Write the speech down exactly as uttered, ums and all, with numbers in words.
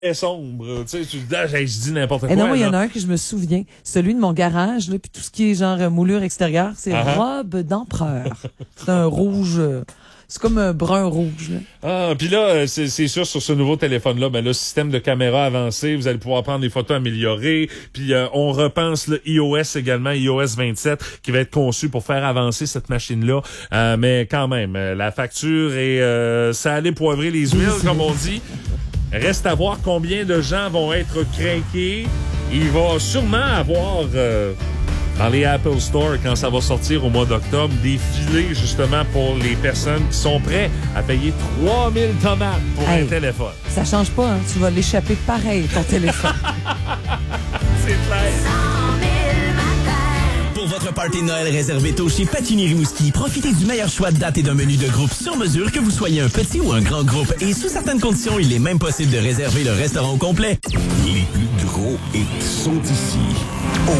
est sombre. Tu sais, tu dis, ah, je dis n'importe quoi. Et non, moi, il y en là. a un que je me souviens. Celui de mon garage, là, puis tout ce qui est genre euh, moulure extérieure, c'est Uh-huh. robe d'empereur. C'est un rouge, euh, c'est comme un brun rouge, là. Ah, puis là, c'est, c'est sûr, sur ce nouveau téléphone-là, ben le système de caméra avancé, vous allez pouvoir prendre des photos améliorées. Puis euh, on repense le iOS également, iOS vingt-sept, qui va être conçu pour faire avancer cette machine-là. Euh, mais quand même, euh, la facture est euh, ça allait poivrer les huiles, comme on dit. Reste à voir combien de gens vont être craqués. Il va sûrement avoir... Euh, dans les Apple Store, quand ça va sortir au mois d'octobre, des filets justement pour les personnes qui sont prêtes à payer trois mille tomates pour Hey, un téléphone. Ça change pas, hein. Tu vas l'échapper pareil, ton téléphone. C'est clair. Pour votre party de Noël réservé tôt chez Patini Rimouski, profitez du meilleur choix de date et d'un menu de groupe sur mesure, que vous soyez un petit ou un grand groupe. Et sous certaines conditions, il est même possible de réserver le restaurant au complet. Les plus gros hits sont ici. Au